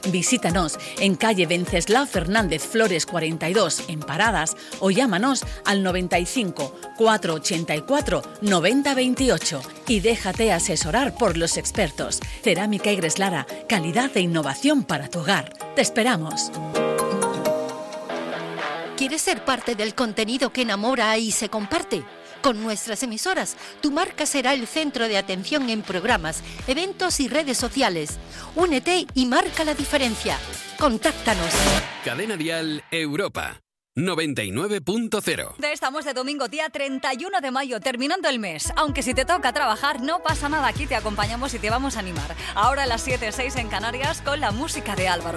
Visítanos en calle Venceslao Fernández Flores 42 en Paradas o llámanos al 95 484 90 28 y déjate asesorar por los expertos. Cerámica Igres Lara, calidad e innovación para tu hogar. Te esperamos. ¿Quieres ser parte del contenido que enamora y se comparte? Con nuestras emisoras, tu marca será el centro de atención en programas, eventos y redes sociales. Únete y marca la diferencia. Contáctanos. Cadena Dial Europa 99.0. Estamos de domingo, día 31 de mayo, terminando el mes. Aunque si te toca trabajar, no pasa nada. Aquí te acompañamos y te vamos a animar. Ahora a las 7:06 en Canarias con la música de Álvaro.